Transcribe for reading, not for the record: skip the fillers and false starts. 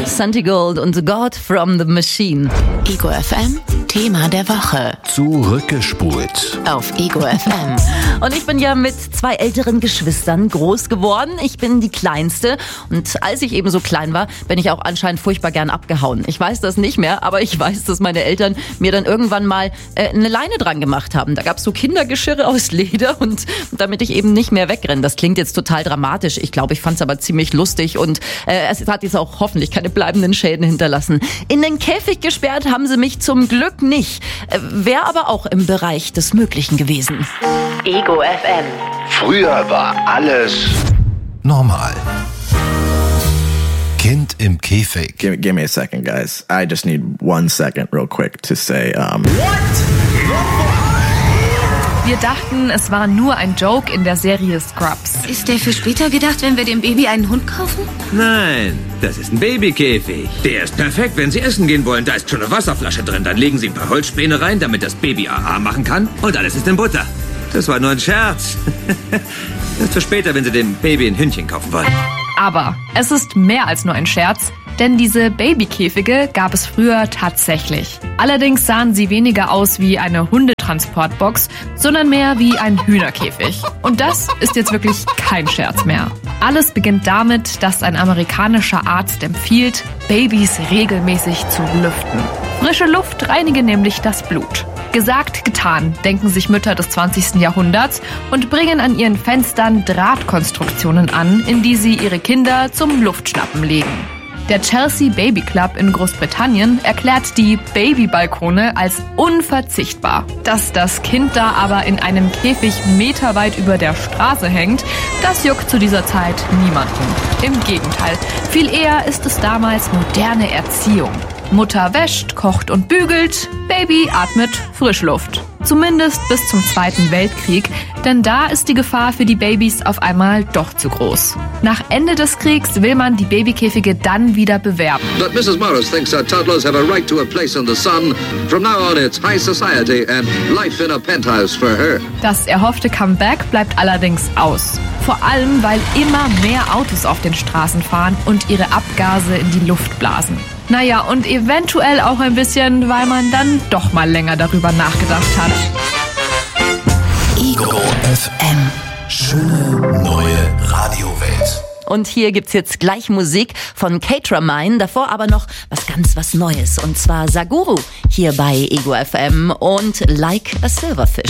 Santigold und God from the Machine. Ego FM, Thema der Woche. Zurückgespult. Auf Ego FM. Und ich bin ja mit 2 älteren Geschwistern groß geworden. Ich bin die Kleinste. Und als ich eben so klein war, bin ich auch anscheinend furchtbar gern abgehauen. Ich weiß das nicht mehr, aber ich weiß, dass meine Eltern mir dann irgendwann mal eine Leine dran gemacht haben. Da gab es so Kindergeschirre aus Leder und damit ich eben nicht mehr wegrenne. Das klingt jetzt total dramatisch. Ich glaube, ich fand es aber ziemlich lustig und es hat jetzt auch hoffentlich keine bleibenden Schäden hinterlassen. In den Käfig gesperrt haben sie mich zum Glück nicht. Wäre aber auch im Bereich des Möglichen gewesen. Ego FM. Früher war alles normal. Kind im Käfig. Give me a second, guys. I just need 1 second real quick to say, Wir dachten, es war nur ein Joke in der Serie Scrubs. Ist der für später gedacht, wenn wir dem Baby einen Hund kaufen? Nein, das ist ein Babykäfig. Der ist perfekt, wenn Sie essen gehen wollen. Da ist schon eine Wasserflasche drin. Dann legen Sie ein paar Holzspäne rein, damit das Baby AA machen kann. Und alles ist in Butter. Das war nur ein Scherz. Das ist für später, wenn Sie dem Baby ein Hündchen kaufen wollen. Aber es ist mehr als nur ein Scherz, denn diese Babykäfige gab es früher tatsächlich. Allerdings sahen sie weniger aus wie eine Hundetransportbox, sondern mehr wie ein Hühnerkäfig. Und das ist jetzt wirklich kein Scherz mehr. Alles beginnt damit, dass ein amerikanischer Arzt empfiehlt, Babys regelmäßig zu lüften. Frische Luft reinige nämlich das Blut. Gesagt, getan, denken sich Mütter des 20. Jahrhunderts und bringen an ihren Fenstern Drahtkonstruktionen an, in die sie ihre Kinder zum Luftschnappen legen. Der Chelsea Baby Club in Großbritannien erklärt die Babybalkone als unverzichtbar. Dass das Kind da aber in einem Käfig meterweit über der Straße hängt, das juckt zu dieser Zeit niemanden. Im Gegenteil, viel eher ist es damals moderne Erziehung. Mutter wäscht, kocht und bügelt, Baby atmet Frischluft. Zumindest bis zum Zweiten Weltkrieg, denn da ist die Gefahr für die Babys auf einmal doch zu groß. Nach Ende des Kriegs will man die Babykäfige dann wieder bewerben. But Mrs. Morris thinks that toddlers have a right to a place in the sun. From now on it's high society and life in a penthouse for her. Das erhoffte Comeback bleibt allerdings aus. Vor allem, weil immer mehr Autos auf den Straßen fahren und ihre Abgase in die Luft blasen. Naja, und eventuell auch ein bisschen, weil man dann doch mal länger darüber nachgedacht hat. Ego FM. Schöne neue Radiowelt. Und hier gibt's jetzt gleich Musik von Katra Mine, davor aber noch was Neues. Und zwar Saguru hier bei Ego FM und Like a Silverfish.